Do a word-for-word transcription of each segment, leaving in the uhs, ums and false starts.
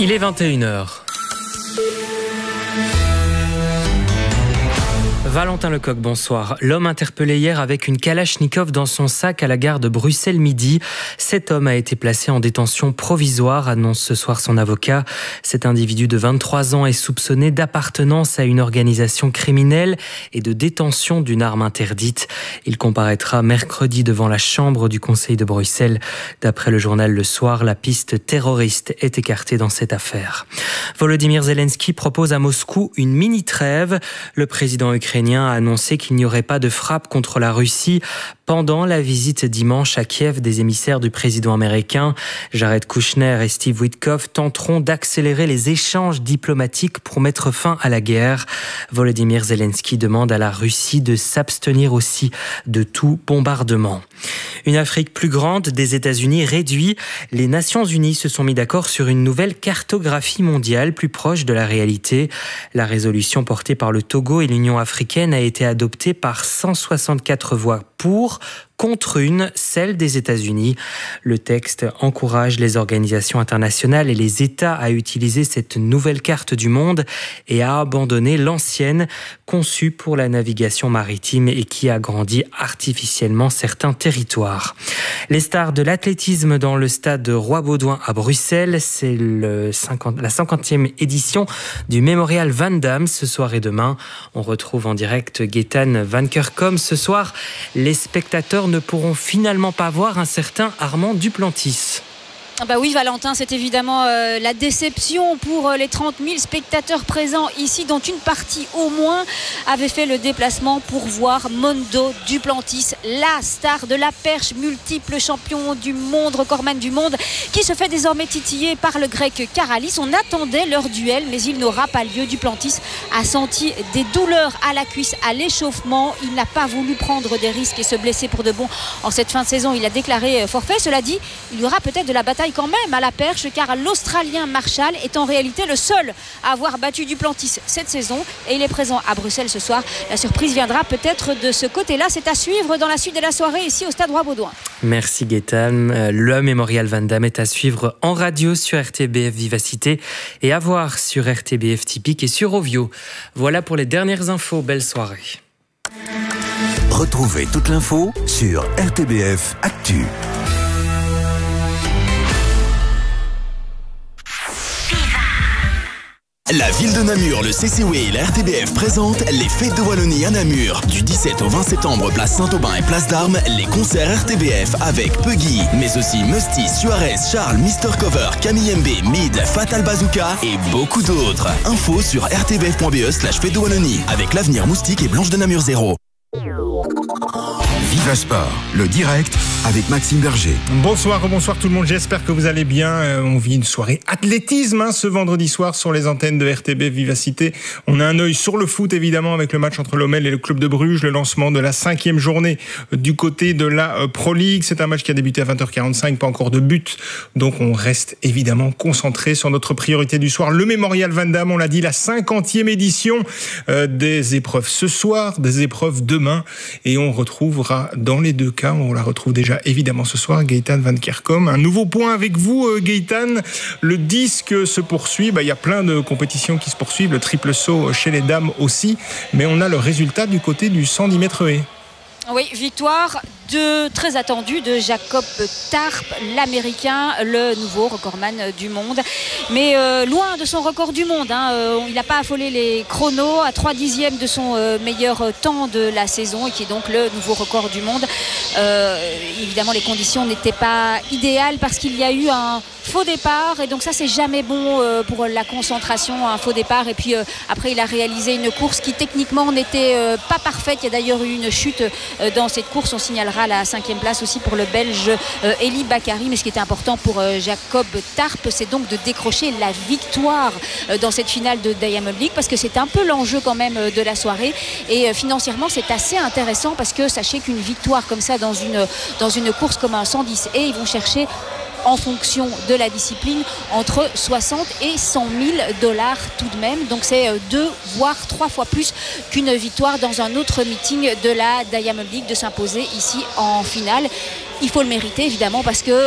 Il est vingt et une heures. Valentin Lecoq, bonsoir. L'homme interpellé hier avec une Kalachnikov dans son sac à la gare de Bruxelles-Midi. Cet homme a été placé en détention provisoire, annonce ce soir son avocat. Cet individu de vingt-trois ans est soupçonné d'appartenance à une organisation criminelle et de détention d'une arme interdite. Il comparaîtra mercredi devant la chambre du Conseil de Bruxelles. D'après le journal Le Soir, la piste terroriste est écartée dans cette affaire. Volodymyr Zelensky propose à Moscou une mini-trêve. Le président ukrainien a annoncé qu'il n'y aurait pas de frappe contre la Russie pendant la visite dimanche à Kiev des émissaires du président américain. Jared Kushner et Steve Witkoff tenteront d'accélérer les échanges diplomatiques pour mettre fin à la guerre. Volodymyr Zelensky demande à la Russie de s'abstenir aussi de tout bombardement. Une Afrique plus grande des États-Unis réduit. Les Nations Unies se sont mis d'accord sur une nouvelle cartographie mondiale plus proche de la réalité. La résolution portée par le Togo et l'Union africaine a été adoptée par cent soixante-quatre voix pour, contre une, celle des États-Unis. Le texte encourage les organisations internationales et les États à utiliser cette nouvelle carte du monde et à abandonner l'ancienne, conçue pour la navigation maritime et qui agrandit artificiellement certains territoires. Les stars de l'athlétisme dans le stade Roi-Baudouin à Bruxelles, c'est le cinquante, la cinquantième édition du Mémorial Van Damme ce soir et demain. On retrouve en direct Gaëtan Van Kerkom. Ce soir, les spectateurs ne pourront finalement pas voir un certain Armand Duplantis. Bah oui Valentin, c'est évidemment euh, la déception pour euh, les trente mille spectateurs présents ici, dont une partie au moins avait fait le déplacement pour voir Mondo Duplantis, la star de la perche, multiple champion du monde, recordman du monde, qui se fait désormais titiller par le grec Karalis. On attendait leur duel, mais il n'aura pas lieu. Duplantis a senti des douleurs à la cuisse, à l'échauffement. Il n'a pas voulu prendre des risques et se blesser pour de bon en cette fin de saison. Il a déclaré forfait. Cela dit, il y aura peut-être de la bataille quand même à la perche, car l'Australien Marshall est en réalité le seul à avoir battu Duplantis cette saison et il est présent à Bruxelles ce soir. La surprise viendra peut-être de ce côté-là. C'est à suivre dans la suite de la soirée ici au stade Roi-Baudouin. Merci Gaëtan. Le Mémorial Van Damme est à suivre en radio sur R T B F Vivacité et à voir sur R T B F Typique et sur Ovio. Voilà pour les dernières infos. Belle soirée. Retrouvez toute l'info sur R T B F Actu. La ville de Namur, le C C W et la R T B F présentent les Fêtes de Wallonie à Namur. Du dix-sept au vingt septembre, place Saint-Aubin et place d'Armes, les concerts R T B F avec Puggy, mais aussi Musty, Suarez, Charles, mister Cover, Camille M B, Mid, Fatal Bazooka et beaucoup d'autres. Info sur r t b f point b e slash Fêtes de Wallonie avec l'Avenir Moustique et Blanche de Namur zéro. Viva Sport, le direct avec Maxime Berger. Bonsoir, bonsoir tout le monde, j'espère que vous allez bien. Euh, on vit une soirée athlétisme hein, ce vendredi soir sur les antennes de R T B Vivacité. On a un œil sur le foot évidemment avec le match entre l'Omel et le Club de Bruges, le lancement de la cinquième journée euh, du côté de la euh, Pro League. C'est un match qui a débuté à vingt heures quarante-cinq, pas encore de but. Donc on reste évidemment concentré sur notre priorité du soir. Le Mémorial Van Damme, on l'a dit, la cinquantième édition euh, des épreuves ce soir, des épreuves demain. Et on retrouvera dans les deux cas, on la retrouve déjà évidemment ce soir, Gaëtan Van Kerkom. Un nouveau point avec vous, euh, Gaëtan. Le disque se poursuit. Bah, il y a plein de compétitions qui se poursuivent. Le triple saut chez les dames aussi. Mais on a le résultat du côté du cent dix mètres haies. Oui, victoire de, très attendue de Jacob Tarp, l'Américain, le nouveau recordman du monde. Mais euh, loin de son record du monde. Hein. Euh, il n'a pas affolé les chronos, à trois dixièmes de son euh, meilleur temps de la saison et qui est donc le nouveau record du monde. Euh, évidemment, les conditions n'étaient pas idéales parce qu'il y a eu un faux départ et donc ça c'est jamais bon euh, pour la concentration, un faux départ. Et puis euh, après il a réalisé une course qui techniquement n'était euh, pas parfaite. Il y a d'ailleurs eu une chute euh, dans cette course. On signalera la cinquième place aussi pour le Belge euh, Eli Bakary. Mais ce qui était important pour euh, Jacob Tarp, c'est donc de décrocher la victoire euh, dans cette finale de Diamond League, parce que c'est un peu l'enjeu quand même euh, de la soirée. Et euh, financièrement c'est assez intéressant parce que sachez qu'une victoire comme ça dans une, dans une course comme un cent dix et ils vont chercher en fonction de la discipline entre soixante et cent mille dollars tout de même. Donc c'est deux voire trois fois plus qu'une victoire dans un autre meeting de la Diamond League de s'imposer ici en finale. Il faut le mériter évidemment parce que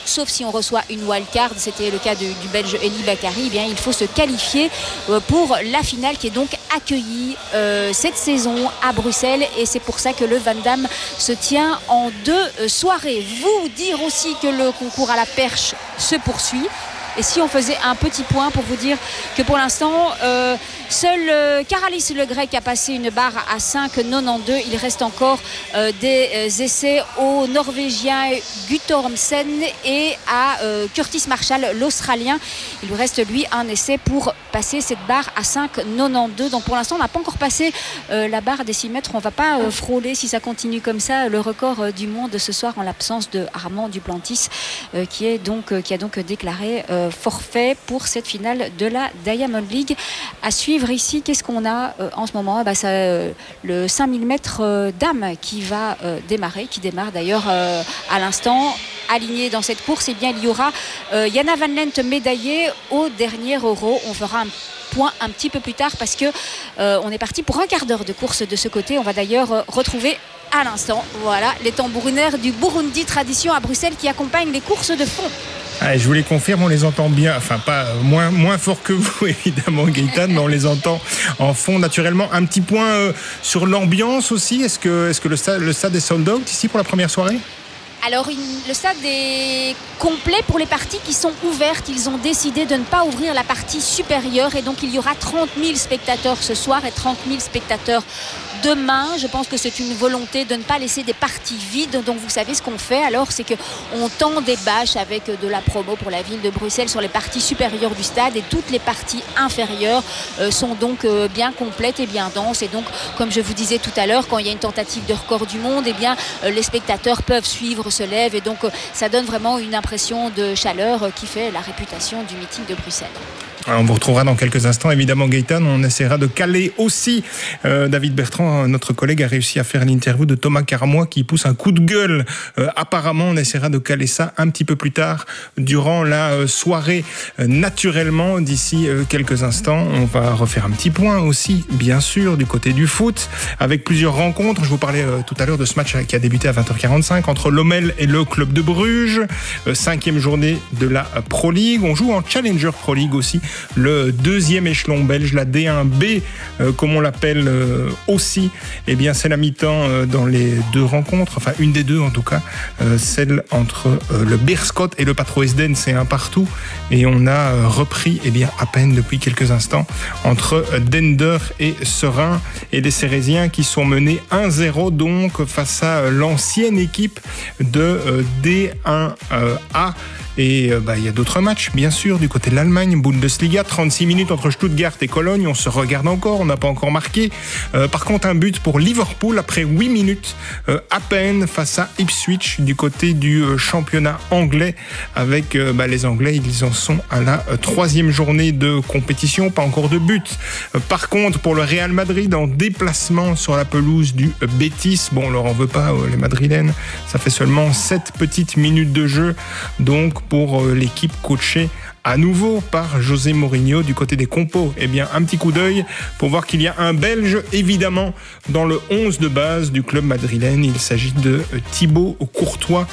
sauf si on reçoit une wildcard, c'était le cas de, du Belge Elie Bakary, eh bien, il faut se qualifier pour la finale qui est donc accueillie euh, cette saison à Bruxelles, et c'est pour ça que le Van Damme se tient en deux soirées. Vous dire aussi que le concours à la perche se poursuit. Et si on faisait un petit point pour vous dire que pour l'instant, euh, seul euh, Karalis le Grec a passé une barre à cinq virgule quatre-vingt-douze. Il reste encore euh, des euh, essais au Norvégien Guttormsen et à euh, Curtis Marshall, l'Australien. Il lui reste lui un essai pour passer cette barre à cinq virgule quatre-vingt-douze. Donc pour l'instant, on n'a pas encore passé euh, la barre des six mètres. On ne va pas euh, frôler, si ça continue comme ça, le record euh, du monde ce soir en l'absence de Armand Duplantis euh, qui, est donc, euh, qui a donc déclaré euh, forfait pour cette finale de la Diamond League. À suivre ici, qu'est-ce qu'on a euh, en ce moment? bah, ça, euh, Le cinq mille mètres euh, dames qui va euh, démarrer, qui démarre d'ailleurs euh, à l'instant. Aligné dans cette course, eh bien, il y aura euh, Jana Van Lent médaillée au dernier Euro. On fera un point un petit peu plus tard parce que euh, on est parti pour un quart d'heure de course de ce côté. On va d'ailleurs euh, retrouver à l'instant, voilà, les tambourinaires du Burundi Tradition à Bruxelles qui accompagnent les courses de fond. Ah, je vous les confirme, on les entend bien, enfin pas moins, moins fort que vous évidemment Gaëtan, mais on les entend en fond naturellement. Un petit point euh, sur l'ambiance aussi, est-ce que, est-ce que le stade, le stade est sold out ici pour la première soirée? Alors le stade est complet pour les parties qui sont ouvertes. Ils ont décidé de ne pas ouvrir la partie supérieure et donc il y aura trente mille spectateurs ce soir et trente mille spectateurs demain. Je pense que c'est une volonté de ne pas laisser des parties vides. Donc vous savez ce qu'on fait alors, c'est qu'on tend des bâches avec de la promo pour la ville de Bruxelles sur les parties supérieures du stade et toutes les parties inférieures euh, sont donc euh, bien complètes et bien denses. Et donc comme je vous disais tout à l'heure, quand il y a une tentative de record du monde, eh bien euh, les spectateurs peuvent suivre, se lève et donc ça donne vraiment une impression de chaleur qui fait la réputation du meeting de Bruxelles. Alors on vous retrouvera dans quelques instants évidemment Gaëtan, on essaiera de caler aussi euh, David Bertrand, notre collègue, a réussi à faire l'interview de Thomas Caramois qui pousse un coup de gueule, euh, apparemment on essaiera de caler ça un petit peu plus tard durant la euh, soirée euh, naturellement d'ici euh, quelques instants. On va refaire un petit point aussi bien sûr du côté du foot avec plusieurs rencontres. Je vous parlais euh, tout à l'heure de ce match qui a débuté à vingt heures quarante-cinq entre Lommel et le club de Bruges, euh, cinquième journée de la Pro League. On joue en Challenger Pro League aussi, le deuxième échelon belge, la D un B, euh, comme on l'appelle euh, aussi. Eh bien, c'est la mi-temps euh, dans les deux rencontres, enfin une des deux en tout cas, euh, celle entre euh, le Beerschot et le Patro Esden, c'est un partout. Et on a euh, repris, eh bien, à peine depuis quelques instants, entre euh, Dender et Serein, et les Cérésiens qui sont menés un zéro donc face à euh, l'ancienne équipe de euh, D un A. Et euh, bah, il y a d'autres matchs, bien sûr, du côté de l'Allemagne, Bundesliga, trente-six minutes entre Stuttgart et Cologne, on se regarde encore, on n'a pas encore marqué. Euh, par contre, un but pour Liverpool après huit minutes euh, à peine face à Ipswich du côté du euh, championnat anglais, avec euh, bah, les Anglais, ils en sont à la euh, troisième journée de compétition, pas encore de but. Euh, par contre, pour le Real Madrid, en déplacement sur la pelouse du euh, Betis, bon, on leur en veut pas, euh, les Madrilènes, ça fait seulement sept petites minutes de jeu, donc pour l'équipe coachée à nouveau par José Mourinho du côté des compos. Eh bien, un petit coup d'œil pour voir qu'il y a un Belge, évidemment, dans le onze de base du club madrilène. Il s'agit de Thibaut Courtois.